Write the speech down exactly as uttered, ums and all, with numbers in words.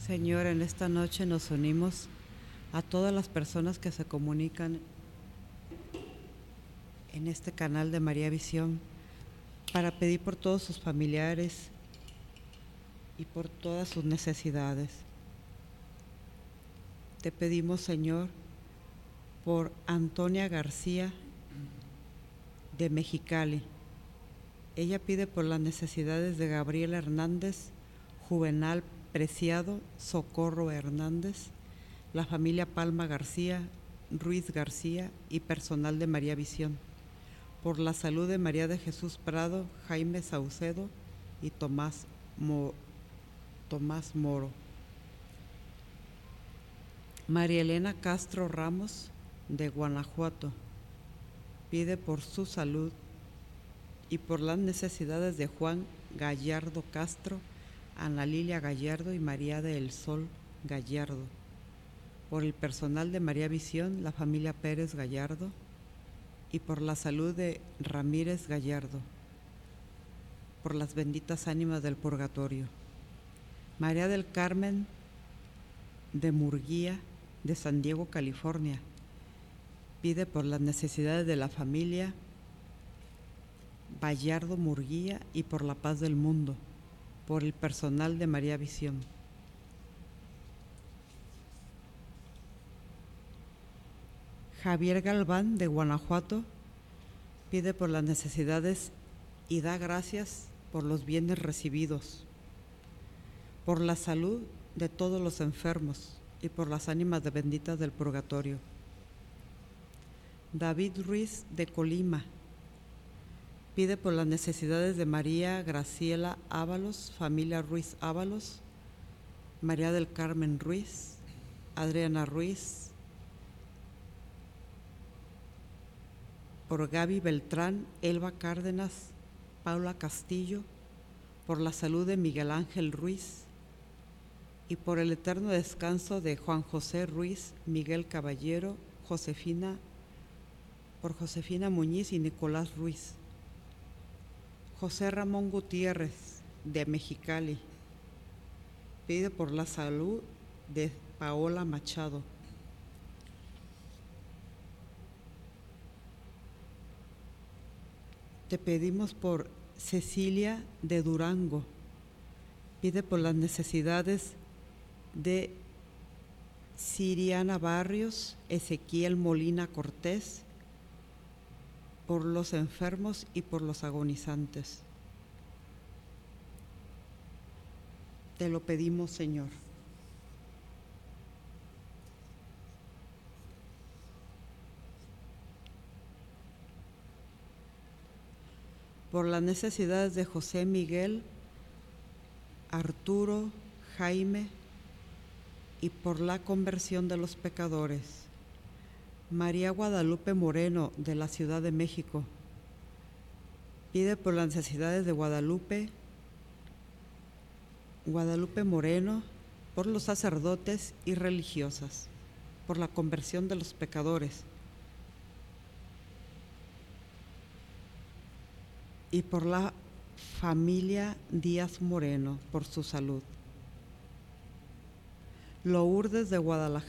Señor, en esta noche nos unimos a todas las personas que se comunican en este canal de María Visión para pedir por todos sus familiares y por todas sus necesidades. Te pedimos, Señor, por Antonia García de Mexicali. Ella pide por las necesidades de Gabriela Hernández, Juvenal Preciado, Socorro Hernández, la familia Palma García, Ruiz García y personal de María Visión, por la salud de María de Jesús Prado, Jaime Saucedo y Tomás, Mo, Tomás Moro. María Elena Castro Ramos de Guanajuato pide por su salud y por las necesidades de Juan Gallardo Castro, Ana Lilia Gallardo y María del Sol Gallardo, por el personal de María Visión, la familia Pérez Gallardo, y por la salud de Ramírez Gallardo, por las benditas ánimas del purgatorio. María del Carmen de Murguía, de San Diego, California, pide por las necesidades de la familia Gallardo Murguía y por la paz del mundo, por el personal de María Visión. Javier Galván de Guanajuato pide por las necesidades y da gracias por los bienes recibidos, por la salud de todos los enfermos y por las ánimas de benditas del purgatorio. David Ruiz de Colima pide por las necesidades de María Graciela Ábalos, familia Ruiz Ábalos, María del Carmen Ruiz, Adriana Ruiz, por Gaby Beltrán, Elba Cárdenas, Paula Castillo, por la salud de Miguel Ángel Ruiz y por el eterno descanso de Juan José Ruiz, Miguel Caballero, Josefina, por Josefina Muñiz y Nicolás Ruiz. José Ramón Gutiérrez de Mexicali pide por la salud de Paola Machado. Te pedimos por Cecilia de Durango, pide por las necesidades de Siriana Barrios, Ezequiel Molina Cortés, por los enfermos y por los agonizantes. Te lo pedimos, Señor. Por las necesidades de José Miguel, Arturo, Jaime y por la conversión de los pecadores. María Guadalupe Moreno de la Ciudad de México pide por las necesidades de Guadalupe, Guadalupe Moreno, por los sacerdotes y religiosas, por la conversión de los pecadores y por la familia Díaz Moreno, por su salud. Lourdes de Guadalajara